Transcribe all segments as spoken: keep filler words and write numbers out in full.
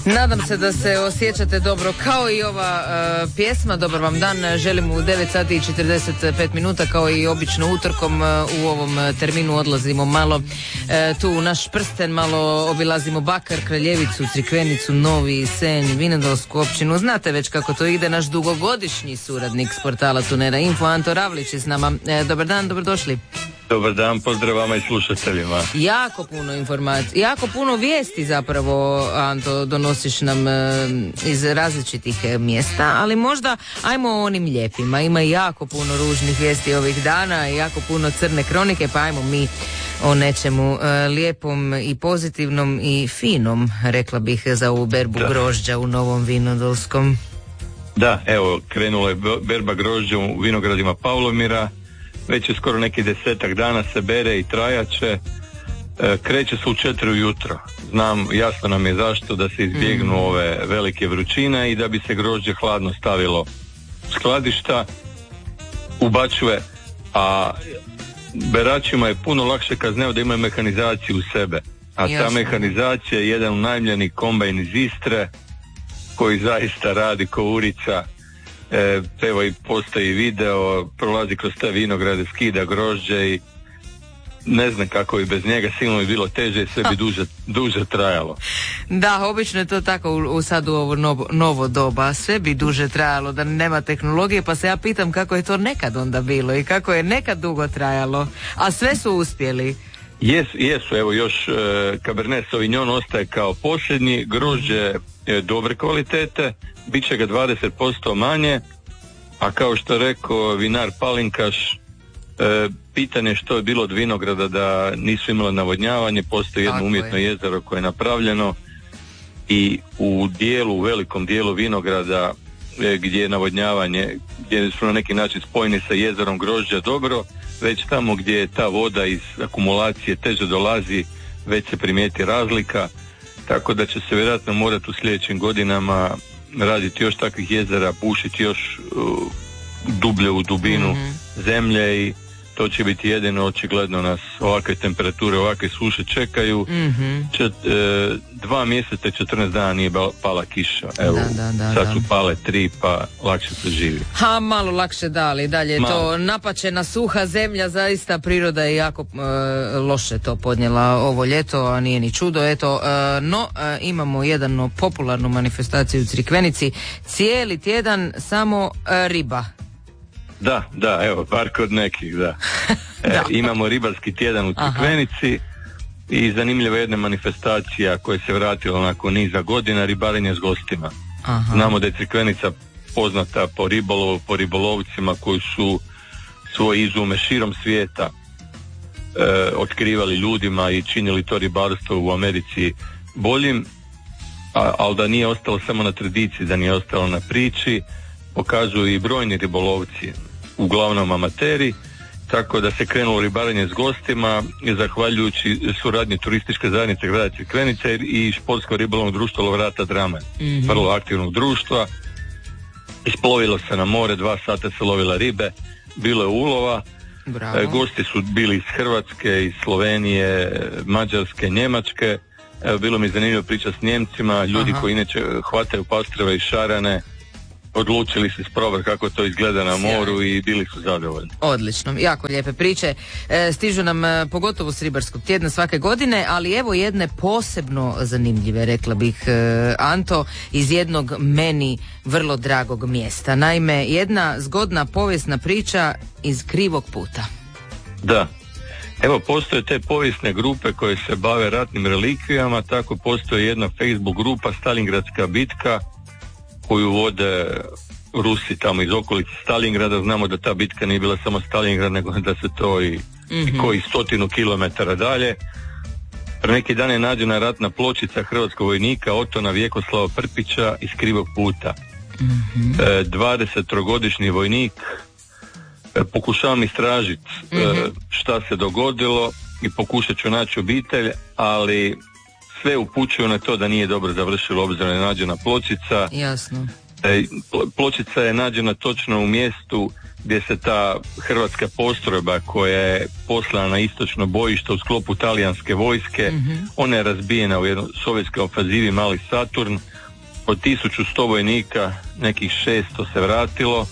Nadam se da se osjećate dobro kao i ova uh, pjesma. Dobar vam dan, želim u devet sati i četrdeset pet minuta kao i obično utorkom uh, u ovom terminu odlazimo malo uh, tu u naš prsten, malo obilazimo Bakar, Kraljevicu, Crikvenicu, Novi Senj, Vinodolsku općinu. Znate već kako to ide, naš dugogodišnji suradnik s portala Tunera Info, Anto Ravlić je s nama. Uh, dobar dan, dobrodošli. Dobar dan, pozdrav vama i slušateljima. Jako puno informacija, jako puno vijesti zapravo, Anto, donosiš nam e, iz različitih e, mjesta, ali možda ajmo o onim lijepima. Ima jako puno ružnih vijesti ovih dana, jako puno crne kronike, pa ajmo mi o nečemu e, lijepom i pozitivnom i finom, rekla bih, za ovu berbu da. grožđa u Novom Vinodolskom. Da, evo, krenula je berba grožđa u vinogradima Pavlomira. Već je skoro neki desetak dana se bere i trajaće. E, kreće se u četiri ujutro. Znam, jasno nam je zašto, da se izbjegnu mm. ove velike vrućine i da bi se grožđe hladno stavilo u skladišta, ubačuje, a beračima je puno lakše kad znaju da imaju mehanizaciju u sebe. A jasno. Ta mehanizacija je jedan unajmljeni kombajn iz Istre koji zaista radi ko urica. E, evo i postoji video, prolazi kroz te vinograde, skida grožđe i ne znam kako bi bez njega, silno bi bilo teže i sve bi duže, duže trajalo. Da, obično je to tako u, u sad u ovo novo, novo doba, sve bi duže trajalo da nema tehnologije, pa se ja pitam kako je to nekad onda bilo i kako je nekad dugo trajalo, a sve su uspjeli. Jes, jesu, evo još e, Cabernet Sauvignon ostaje kao posljednji, grožđe e, dobre kvalitete, bit će ga dvadeset posto manje, a kao što rekao vinar Palinkaš, e, pitanje što je bilo od vinograda da nisu imali navodnjavanje, postoji jedno umjetno je. jezero koje je napravljeno i u dijelu, u velikom dijelu vinograda e, gdje je navodnjavanje, gdje su na neki način spojeni sa jezerom grožđa dobro, već tamo gdje je ta voda iz akumulacije teže dolazi, već se primijeti razlika, tako da će se vjerojatno morati u sljedećim godinama raditi još takvih jezera, pušiti još uh, dublje u dubinu mm-hmm. zemlje i to će biti jedino, očigledno nas ovakve temperature, ovakve suše čekaju. Mm-hmm. Čet, e, dva mjeseca i četrnaest dana nije pala kiša. Evo, da, da, da, sad su pale tri, pa lakše se živi. Ha, malo lakše da, ali dalje je to napačena suha zemlja, zaista priroda je jako e, loše to podnijela ovo ljeto, a nije ni čudo. Eto, e, no, e, imamo jednu popularnu manifestaciju u Crikvenici, cijeli tjedan samo e, riba. Da, da, evo, bar kod nekih, da. E, da. Imamo ribarski tjedan u Crikvenici i zanimljiva jedna manifestacija koja se vratila nakon niza godina, ribarenje s gostima. Aha. Znamo da je Crikvenica poznata po ribolovu, po ribolovcima koji su svoje izume širom svijeta e, otkrivali ljudima i činili to ribarstvo u Americi boljim, a, ali da nije ostalo samo na tradiciji, da nije ostalo na priči, pokazuju i brojni ribolovci, uglavnom amateri, tako da se krenulo ribarenje s gostima i zahvaljujući suradnji turističke zajednice grada Crikvenice i športsko ribolovnog društva Lovrata Drame, mm-hmm. vrlo aktivnog društva. Isplovilo se na more, dva sata se lovila ribe, bilo je ulova. E, gosti su bili iz Hrvatske, iz Slovenije, Mađarske, Njemačke. Evo, bilo mi zanimljivo priča s Njemcima, ljudi Aha. koji inače hvataju pastrve i šarane, odlučili se isprobati kako to izgleda na moru i bili su zadovoljni. Odlično, jako lijepe priče. E, stižu nam e, pogotovo s ribarskog tjedna svake godine, ali evo jedne posebno zanimljive, rekla bih, e, Anto, iz jednog meni vrlo dragog mjesta. Naime, jedna zgodna povijesna priča iz Krivog puta. Da. Evo, postoje te povijesne grupe koje se bave ratnim relikvijama, tako postoji jedna Facebook grupa Stalingradska bitka, koju vode Rusi tamo iz okolice Stalingrada. Znamo da ta bitka nije bila samo Stalingrad, nego da se to i, mm-hmm. i koji stotinu kilometara dalje. Pre neki dan je nađena ratna pločica hrvatskog vojnika Otona Vjekoslava Prpića iz Krivog puta. Mm-hmm. E, dvadesettrogodišnji vojnik. E, pokušavam istražiti mm-hmm. e, šta se dogodilo i pokušat ću naći obitelj, ali sve upućuju na to da nije dobro završilo obzirom da je nađena pločica. Jasno. E, pločica je nađena točno u mjestu gdje se ta hrvatska postrojba koja je poslana na istočno bojište u sklopu talijanske vojske, mm-hmm. ona je razbijena u jednoj sovjetskoj ofanzivi Mali Saturn, od tisuću sto vojnika nekih šesto se vratilo,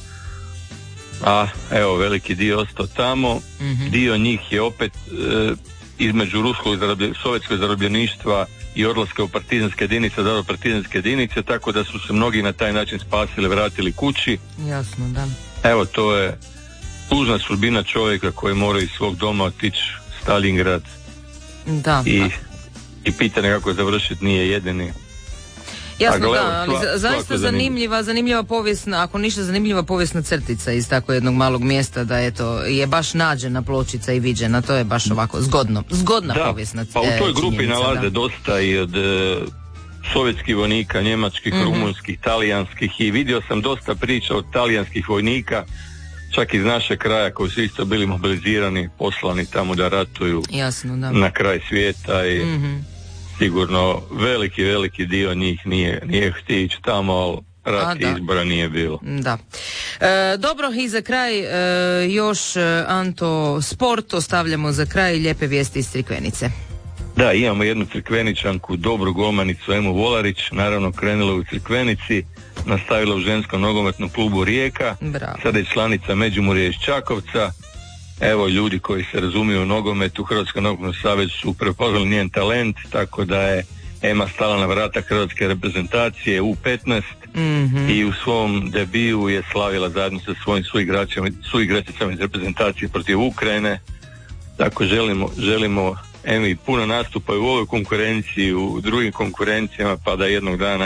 a evo veliki dio ostao tamo. Mm-hmm. Dio njih je opet e, između ruskog zaroblje, sovjetskog zarobljeništva i odlaska u partizanske jedinice, dao partizanske jedinice, tako da su se mnogi na taj način spasili, vratili kući. Jasno, da. Evo, to je tužna sudbina čovjeka koji mora iz svog doma otići Stalingrad. Da. I, i pitanje kako je završiti nije jedini. Jasno, da, ali za, zaista zanimljiva, zanimljiva povijesna, ako ništa zanimljiva povijesna crtica iz tako jednog malog mjesta, da eto, je baš nađena pločica i viđena, to je baš ovako zgodno, zgodna da, povijesna crtica. Pa u toj grupi nalaze da. dosta i od e, sovjetskih vojnika, njemačkih, mm-hmm. rumunskih, talijanskih, i vidio sam dosta priča od talijanskih vojnika, čak iz naše kraja, koji su isto bili mobilizirani, poslani tamo da ratuju. Jasno, da. Na kraj svijeta i mm-hmm. sigurno veliki, veliki dio njih nije, nije htio ići tamo, ali rat i izbora nije bilo. Da. E, dobro, i za kraj e, još e, Anto, sport ostavljamo za kraj, lijepe vijesti iz Crikvenice. Da, imamo jednu Crikveničanku, dobru golmanicu Emu Volarić, naravno krenula u Crikvenici, nastavila u ženskom nogometnom klubu Rijeka. Bravo. Sada je članica Međimurja iz Čakovca. Evo, ljudi koji se razumiju u nogometu, Hrvatskom nogometnom savezu su prepoznali njen talent, tako da je Ema stala na vrata hrvatske reprezentacije u petnaest mm-hmm. i u svom debiju je slavila zajedno sa svojim suigračicama iz reprezentacije protiv Ukrajine. Tako želimo, želimo Emi puno nastupa u ovoj konkurenciji, u drugim konkurencijama, pa da jednog dana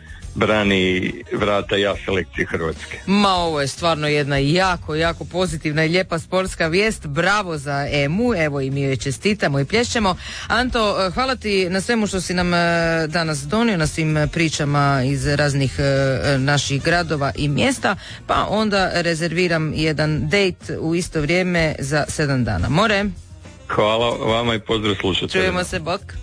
brani vrata ja selekcije Hrvatske. Ma, ovo je stvarno jedna jako, jako pozitivna i lijepa sportska vijest. Bravo za Emu, evo i mi joj čestitamo i plješćemo. Anto, hvala ti na svemu što si nam danas donio, na svim pričama iz raznih naših gradova i mjesta, pa onda rezerviram jedan date u isto vrijeme za sedam dana. More? Hvala vama i pozdrav slušateljima. Čujemo se, bok.